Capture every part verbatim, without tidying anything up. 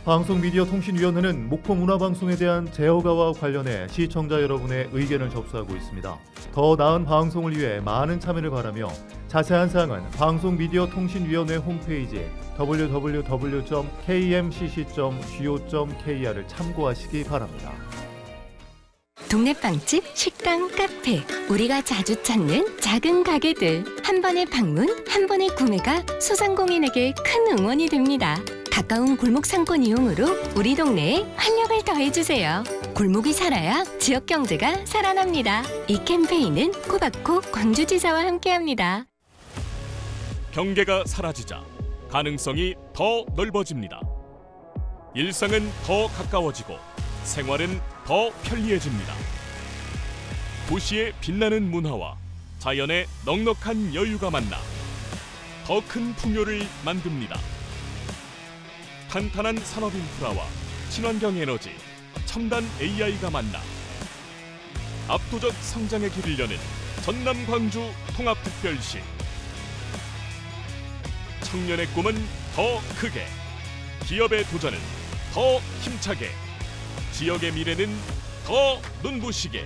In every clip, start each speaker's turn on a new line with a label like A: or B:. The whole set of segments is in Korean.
A: 방송미디어통신위원회는 목포문화방송에 대한 제어가와 관련해 시청자 여러분의 의견을 접수하고 있습니다. 더 나은 방송을 위해 많은 참여를 바라며 자세한 사항은 방송미디어통신위원회 홈페이지 더블유 더블유 더블유 점 케이엠씨씨 점 지오 점 케이알을 참고하시기 바랍니다.
B: 동네 빵집, 식당, 카페, 우리가 자주 찾는 작은 가게들. 한 번의 방문, 한 번의 구매가 소상공인에게 큰 응원이 됩니다. 가까운 골목 상권 이용으로 우리 동네에 활력을 더해주세요. 골목이 살아야 지역 경제가 살아납니다. 이 캠페인은 코바코 광주지사와 함께합니다.
C: 경계가 사라지자 가능성이 더 넓어집니다. 일상은 더 가까워지고 생활은 더 편리해집니다. 도시의 빛나는 문화와 자연의 넉넉한 여유가 만나 더 큰 풍요를 만듭니다. 탄탄한 산업 인프라와 친환경 에너지, 첨단 에이아이가 만나 압도적 성장의 길을 여는 전남 광주 통합특별시. 청년의 꿈은 더 크게, 기업의 도전은 더 힘차게, 지역의 미래는 더 눈부시게.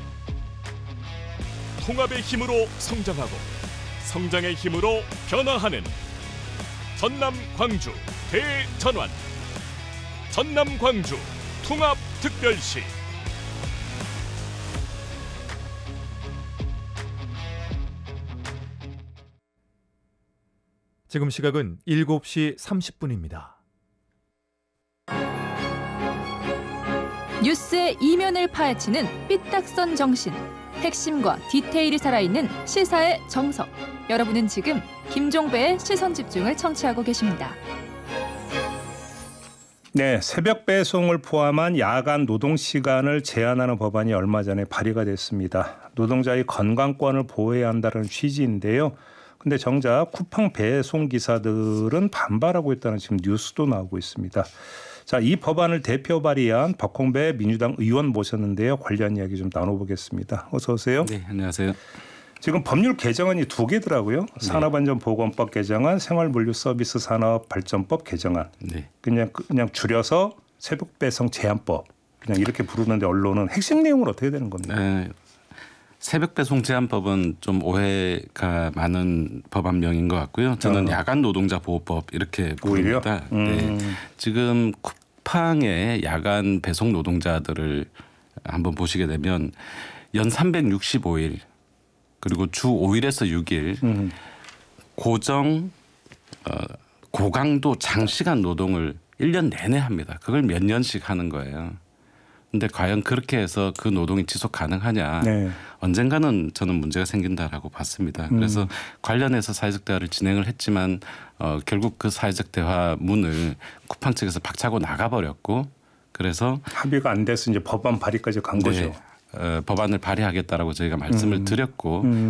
C: 통합의 힘으로 성장하고 성장의 힘으로 변화하는 전남 광주 대전환. 전남 광주 통합특별시.
A: 지금 시각은 일곱 시 삼십 분입니다.
D: 뉴스의 이면을 파헤치는 삐딱선 정신, 핵심과 디테일이 살아있는 시사의 정석. 여러분은 지금 김종배의 시선집중을 청취하고 계십니다.
E: 네, 새벽 배송을 포함한 야간 노동 시간을 제한하는 법안이 얼마 전에 발의가 됐습니다. 노동자의 건강권을 보호해야 한다는 취지인데요. 근데 정작 쿠팡 배송 기사들은 반발하고 있다는 지금 뉴스도 나오고 있습니다. 자, 이 법안을 대표 발의한 박홍배 민주당 의원 모셨는데요. 관련 이야기 좀 나눠보겠습니다. 어서 오세요.
F: 네, 안녕하세요.
E: 지금 법률 개정안이 두 개더라고요. 네. 산업안전보건법 개정안, 생활물류서비스산업발전법 개정안. 네. 그냥 그냥 줄여서 새벽 배송 제한법. 그냥 이렇게 부르는데 언론은 핵심 내용은 어떻게 되는 겁니까? 네.
F: 새벽 배송 제한법은 좀 오해가 많은 법안명인 것 같고요. 저는 어. 야간 노동자 보호법 이렇게 부릅니다. 음. 네. 지금 쿠팡의 야간 배송 노동자들을 한번 보시게 되면 연 삼백육십오 일 그리고 주 오 일에서 육 일 음. 고정 어, 고강도 장시간 노동을 일 년 내내 합니다. 그걸 몇 년씩 하는 거예요. 근데 과연 그렇게 해서 그 노동이 지속 가능하냐. 네. 언젠가는 저는 문제가 생긴다라고 봤습니다. 음. 그래서 관련해서 사회적 대화를 진행을 했지만 어, 결국 그 사회적 대화 문을 쿠팡 측에서 박차고 나가버렸고 그래서
E: 합의가 안 돼서 이제 법안 발의까지 간
F: 네.
E: 거죠.
F: 어, 법안을 발의하겠다라고 저희가 말씀을 음. 드렸고
E: 음.